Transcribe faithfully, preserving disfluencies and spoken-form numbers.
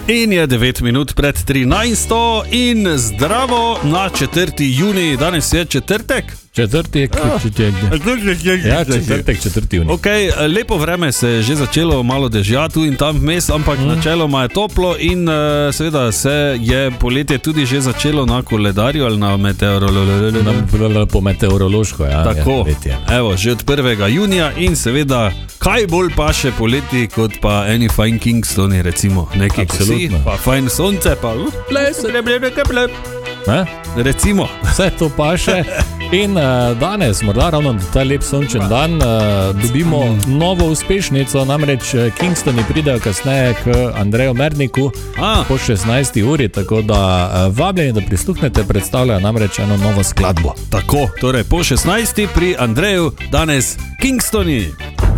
In je devet minut pred trinajsto in zdravo na četrti junij, danes je četrtek. Četrtek, četrtek. Ja, četrtek, četrti junij. Okay, lepo vreme se je že začelo, malo dežja tu in tam vmes, ampak mm. načeloma je toplo in uh, seveda se je poletje tudi že začelo na koledarju ali na meteorološko. Po meteorološko, ja. Tako, ja, evo, že od prvega junija in seveda, kaj bolj paše poleti, kot pa eni fajn Kingstoni, recimo, neki kosi, pa fajn sonce, pa ples, reblebe, keplep. Recimo. Vse to paše. In uh, danes, morda ravno ta lep sončen dan, uh, dobimo mm. novo uspešnico, namreč Kingstoni pridejo kasneje k Andreju Merniku A. po šestnajsti uri, tako da uh, vabljeni, da prisluhnete, predstavljajo namreč eno novo skladbo. Tako, torej po šestnajsti pri Andreju danes Kingstoni.